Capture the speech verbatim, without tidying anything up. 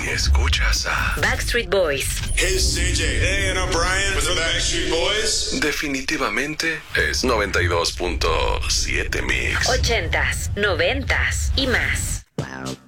escuchas a Backstreet Boys. Hey, C J. Hey, and I'm Brian with the Backstreet Boys. definitivamente es noventa y dos punto siete Mix. Ochentas, noventas y más.